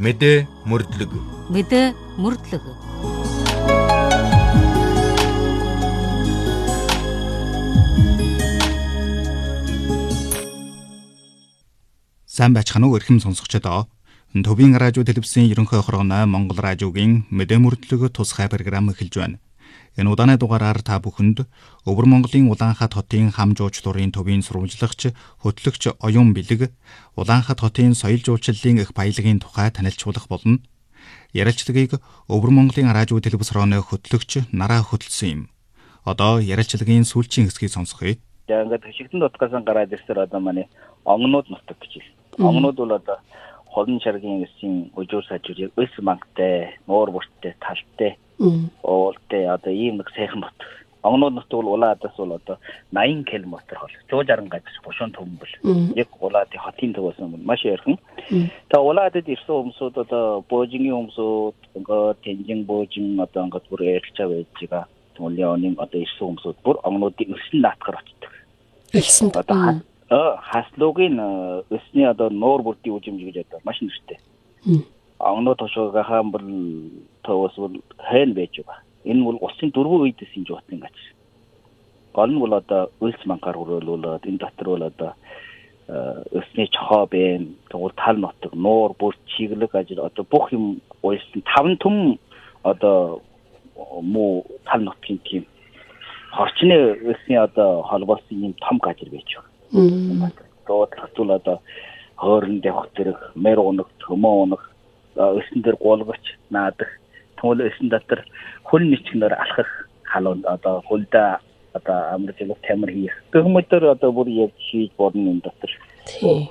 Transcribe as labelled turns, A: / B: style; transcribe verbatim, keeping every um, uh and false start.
A: Мэдээ мөрдлөг.
B: Мэдээ мөрдлөг.
C: Сайн байцгаана уу эрхэм сонсогчдоо. Төвийн радио телевизийн ерөнхий хоргоно Монгол радиогийн мэдээ мөрдлөг тусгай програм эхэлж байна. Энэ удааны дугаараар та бүхэнд Өвөр Монголын Улаанхат хотын хам жуулчлалын төвийн сурвалжлагч, хөтлөгч Оюун Бэлэг, Улаанхат хотын соёл жуулчлалын их баялагын тухай танилцуулах болно. Ярилцлагыг Өвөр Монголын радио телевиз хорооны хөтлөгч Нараа хөтлсөн юм. Одоо ярилцлагын сүүлчийн хэсгийг сонсгоё.
D: За ингээд хашигтэн дотгоос гараад ирсээр одоо манай онгонууд нутаг гэж хэлсэн. Онгонууд бол одоо холон шаргийн эсийн өжүүр сажиг өс мангтай, нуур бүрттэй, талтай, уултай одоо ийм нэг сайхан бот. Онгонууд нутаг бол улаадаас бол одоо восемь километр хол. сто сixty газар бушуун төмбөл. Яг улаадын хотын төвөөс нь маш ярхан. Тэгээ улаадад ирсэн хүмүүсүүд одоо Бөөжингийн хүмүүсүүд ингээд Тэнжин Бөөжин одоо ингээд бүр ярилцаа байж байгаа. Түнлэоны одоо ирсэн хүмүүсүүд бүр онгонуудын өсөн наатахаар очдог.
B: Ирсэн
D: одоо хаслуугийн өсний одоо нуур бүртийн үжимж гэж одоо маш нэртэй. Онгонууд тошгоогахаан бол төвөөс бол хайн байж байгаа. Энэ бол усын дөрвөн үедэс энэ жуутын гач. Гол нь бол одоо үлс мангаар хөрөөлүүлээд энэ дотор бол одоо өсний чохоо бэн тэгвэл тал нутаг нуур бүр чиглэг ажил одоо бүх юм уйлсан таван түм одоо муу тал нутгийн тийм хорчны өсний одоо холбоосон юм том газар байж байгаа. Доод хацуул одоо хооронд явах зэрэг мэр унах, төмөө унах, өсөн дээр гуулгач наадах, тэгвэл өсөн дотор хүн ничгнээр алхах халуун одоо хөлдөө одоо амрал тамир хийх. Тэгмэтэр одоо бүр яг хийж бодно энэ дотор.